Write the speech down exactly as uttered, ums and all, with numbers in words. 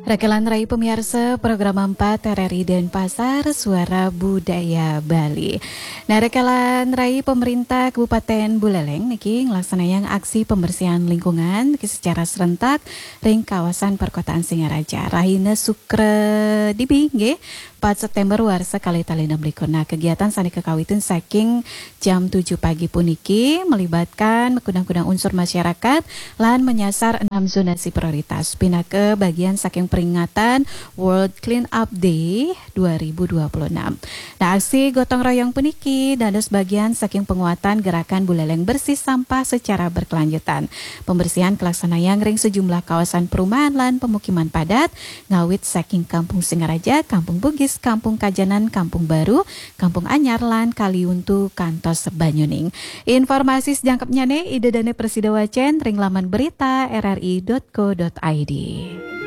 Rekelan Rai pemirsa program empat R R I Denpasar Suara Budaya Bali. Nah, Rekelan Rai pemerintah Kabupaten Buleleng niki ngelaksanakan aksi pembersihan lingkungan niki secara serentak ring kawasan perkotaan Singaraja. Rahina Sukre Dibi nggih empat September warsa kali tali enam likur. Nah, kegiatan sani kekawitan saking jam tujuh pagi puniki melibatkan kudang-kudang unsur masyarakat lan menyasar enam zonasi prioritas. Pindah ke bagian saking peringatan World Clean Up Day dua ribu dua puluh enam. Nah, aksi gotong royong puniki dan sebagian saking penguatan gerakan Buleleng bersih sampah secara berkelanjutan. Pembersihan kelaksanaan ring sejumlah kawasan perumahan lan pemukiman padat ngawit saking Kampung Singaraja, Kampung Bugis, Kampung Kajanan, Kampung Baru, Kampung Anyar, lan Kaliuntu, Kantos Banyuning. Informasi sejangkapnya nih ide dane Presida Wacen ring laman berita r r i dot co dot i d.